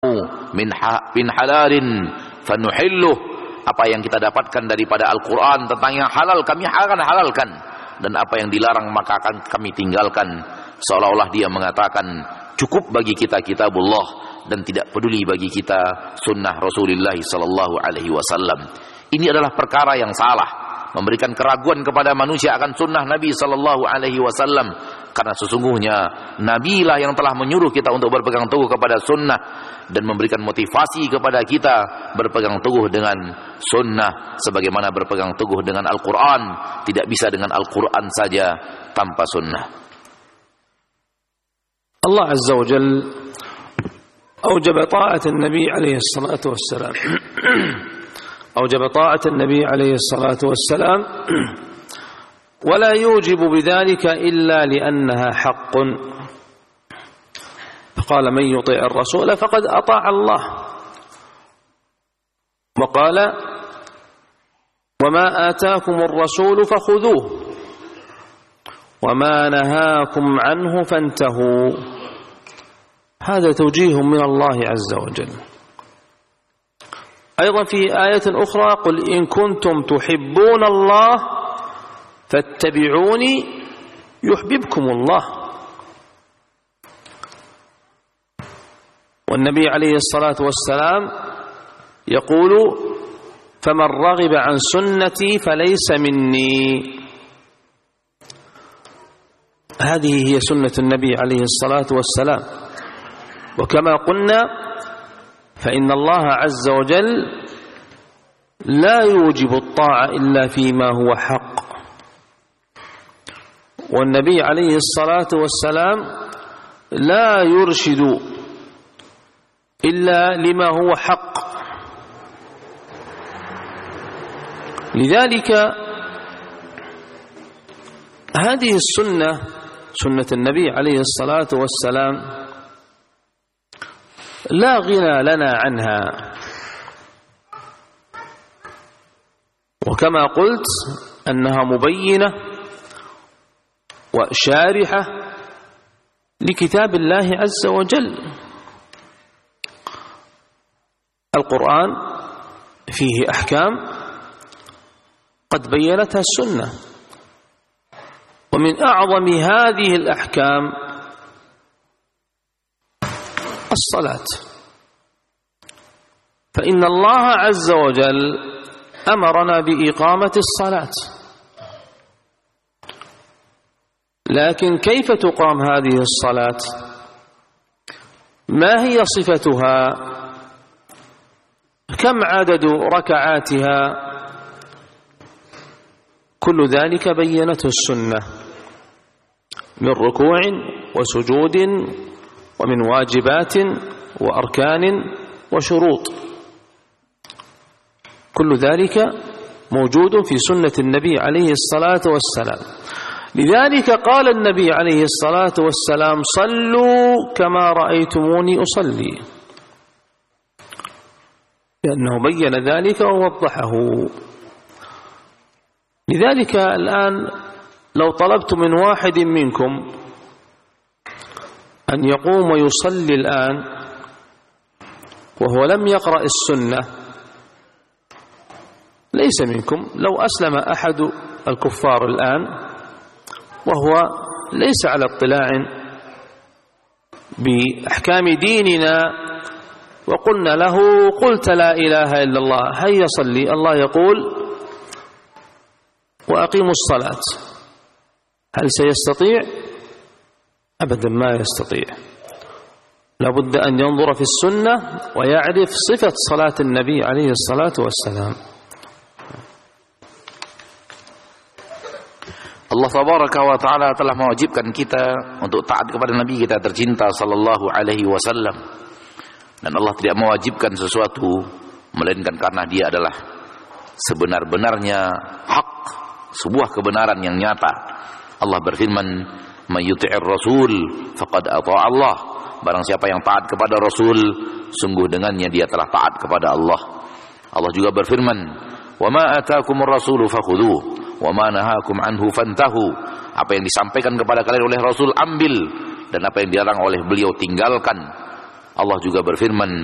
min halalin fanuhilluh. Apa yang kita dapatkan daripada Al-Quran tentang yang halal kami akan halalkan, dan apa yang dilarang maka akan kami tinggalkan. Seolah-olah dia mengatakan cukup bagi kita kitabullah dan tidak peduli bagi kita sunnah Rasulullah sallallahu alaihi wasallam. Ini adalah perkara yang salah, memberikan keraguan kepada manusia akan sunnah Nabi sallallahu alaihi wasallam, karena sesungguhnya Nabi lah yang telah menyuruh kita untuk berpegang teguh kepada sunnah dan memberikan motivasi kepada kita berpegang teguh dengan sunnah sebagaimana berpegang teguh dengan Al-Quran. Tidak bisa dengan Al-Quran saja tanpa sunnah. Allah Azza wa Jal أوجب طاعة النبي عليه الصلاة والسلام أوجب طاعة النبي عليه الصلاة والسلام ولا يوجب بذلك إلا لأنها حق. فقال من يطيع الرسول فقد أطاع الله، وقال وما آتاكم الرسول فخذوه وما نهاكم عنه فانتهوا. هذا توجيه من الله عز وجل. أيضا في آية أخرى قل إن كنتم تحبون الله فاتبعوني يحببكم الله. والنبي عليه الصلاة والسلام يقول فمن رغب عن سنتي فليس مني. هذه هي سنة النبي عليه الصلاة والسلام. وكما قلنا فإن الله عز وجل لا يوجب الطاعة إلا فيما هو حق، والنبي عليه الصلاة والسلام لا يرشد إلا لما هو حق. لذلك هذه السنة سنة النبي عليه الصلاة والسلام لا غنى لنا عنها. وكما قلت أنها مبينة وشارحة لكتاب الله عز وجل. القرآن فيه أحكام قد بينتها السنة، ومن أعظم هذه الأحكام الصلاة. فإن الله عز وجل أمرنا بإقامة الصلاة، لكن كيف تقام هذه الصلاة؟ ما هي صفتها؟ كم عدد ركعاتها؟ كل ذلك بينته السنة من ركوع وسجود ومن واجبات وأركان وشروط، كل ذلك موجود في سنة النبي عليه الصلاة والسلام. لذلك قال النبي عليه الصلاة والسلام صلوا كما رأيتموني أصلي، لأنه بين ذلك ووضحه. لذلك الآن لو طلبت من واحد منكم أن يقوم ويصلي الآن وهو لم يقرأ السنة ليس منكم. لو أسلم أحد الكفار الآن وهو ليس على اطلاع بأحكام ديننا وقلنا له قلت لا إله إلا الله هيا صلي، الله يقول وأقيموا الصلاة، هل سيستطيع؟ أبدا ما يستطيع. لابد أن ينظر في السنة ويعرف صفة صلاة النبي عليه الصلاة والسلام. Allah tabaraka wa ta'ala telah mewajibkan kita untuk taat kepada Nabi kita tercinta sallallahu alaihi wasallam, dan Allah tidak mewajibkan sesuatu melainkan karena dia adalah sebenar-benarnya hak, sebuah kebenaran yang nyata. Allah berfirman may yuti'ir rasul faqad ata'a Allah, barang siapa yang taat kepada Rasul sungguh dengannya dia telah taat kepada Allah. Allah juga berfirman wa ma ataakumur rasulu fakhudhuhu wa ma nahakum anhu fantahu, apa yang disampaikan kepada kalian oleh Rasul ambil, dan apa yang dilarang oleh beliau tinggalkan. Allah juga berfirman